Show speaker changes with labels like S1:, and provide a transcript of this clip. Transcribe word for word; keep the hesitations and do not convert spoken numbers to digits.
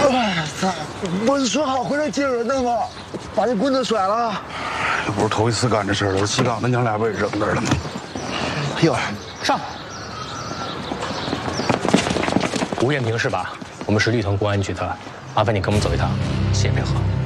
S1: 操！不是说好回来接人的吗？把这棍子甩了。
S2: 这不是头一次干这事了，西岗的娘俩不也扔这儿了吗？
S1: 哎呦，
S3: 上。吴艳平是吧？我们是绿藤公安局的，麻烦你跟我们走一趟，谢谢配合。